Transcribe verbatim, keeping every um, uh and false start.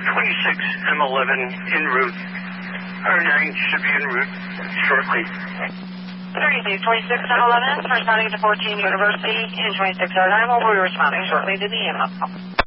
twenty-six M eleven en route. R nine should be en route shortly. thirty-six, twenty-six M eleven, responding to fourteen University in twenty-six R nine. We'll be responding shortly to the email.